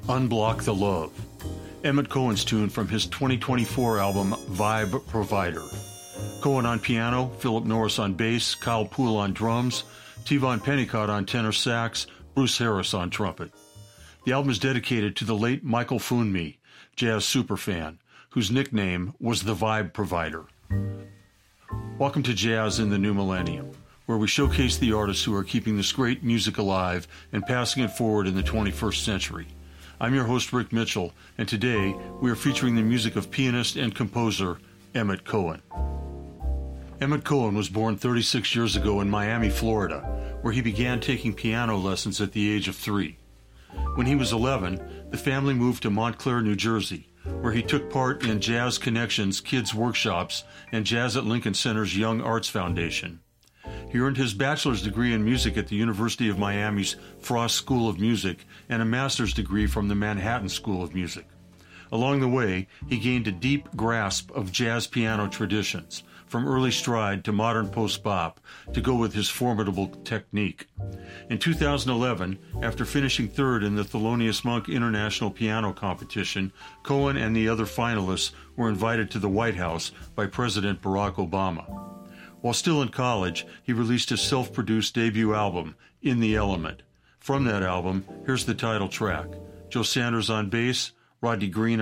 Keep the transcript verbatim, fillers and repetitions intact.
Unblock the Love, Emmett Cohen's tune from his twenty twenty-four album Vibe Provider. Cohen on piano, Philip Norris on bass, Kyle Poole on drums, Tevon Pennicott on tenor sax, Bruce Harris on trumpet. The album is dedicated to the late Michael Funmi, jazz superfan, whose nickname was the Vibe Provider. Welcome to Jazz in the New Millennium, where we showcase the artists who are keeping this great music alive and passing it forward in the twenty-first century. I'm your host, Rick Mitchell, and today we are featuring the music of pianist and composer Emmett Cohen. Emmett Cohen was born thirty-six years ago in Miami, Florida, where he began taking piano lessons at the age of three. When he was eleven, the family moved to Montclair, New Jersey, where he took part in Jazz Connections Kids Workshops and Jazz at Lincoln Center's Young Arts Foundation. He earned his bachelor's degree in music at the University of Miami's Frost School of Music and a master's degree from the Manhattan School of Music. Along the way, he gained a deep grasp of jazz piano traditions, from early stride to modern post-bop, to go with his formidable technique. In two thousand eleven, after finishing third in the Thelonious Monk International Piano Competition, Cohen and the other finalists were invited to the White House by President Barack Obama. While still in college, he released his self-produced debut album, In the Element. From that album, here's the title track. Joe Sanders on bass, Rodney Green